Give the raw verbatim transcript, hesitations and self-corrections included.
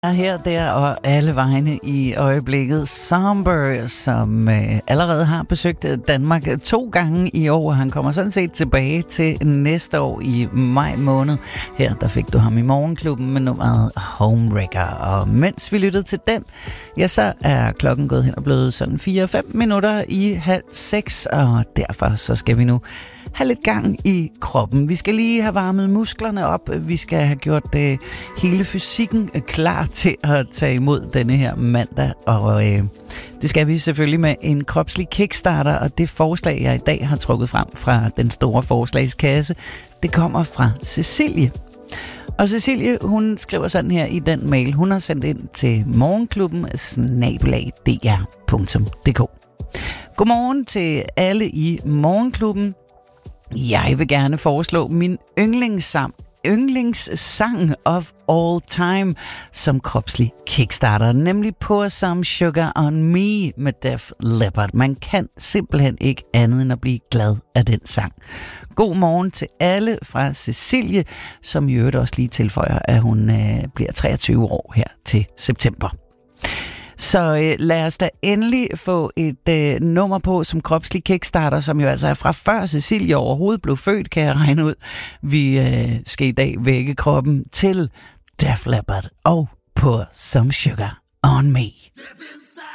Her, der og alle vegne i øjeblikket. Somber, som øh, allerede har besøgt Danmark to gange i år. Han kommer sådan set tilbage til næste år i maj måned. Her der fik du ham i Morgenklubben med nummeret Homewrecker. Og mens vi lyttede til den, ja, så er klokken gået hen og blevet sådan fire fem minutter i halv seks. Og derfor så skal vi nu have lidt gang i kroppen. Vi skal lige have varmet musklerne op. Vi skal have gjort øh, hele fysikken klar til at tage imod denne her mandag. Og øh, det skal vi selvfølgelig med en kropslig kickstarter. Og det forslag, jeg i dag har trukket frem fra den store forslagskasse, det kommer fra Cecilie. Og Cecilie, hun skriver sådan her i den mail, hun har sendt ind til morgenklubben snabel-a d r punktum d k. Godmorgen til alle i Morgenklubben. Jeg vil gerne foreslå min yndlingssang, yndlingssang of all time som kropslig kickstarter, nemlig Pour Some Sugar on Me med Def Leppard. Man kan simpelthen ikke andet end at blive glad af den sang. God morgen til alle fra Cecilie, som i øvrigt også lige tilføjer, at hun øh, bliver treogtyve år her til september. Så øh, lad os da endelig få et øh, nummer på som kropslig kickstarter, som jo altså er fra før Cecilie overhovedet blev født, kan jeg regne ud. Vi øh, skal i dag vække kroppen til Def Leppard og Pour Some Sugar on Me.